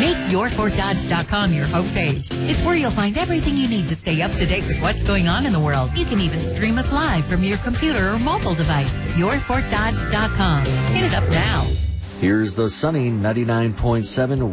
Make YourFortDodge.com your homepage. It's where you'll find everything you need to stay up to date with what's going on in the world. You can even stream us live from your computer or mobile device. YourFortDodge.com. Hit it up now. Here's the sunny 99.7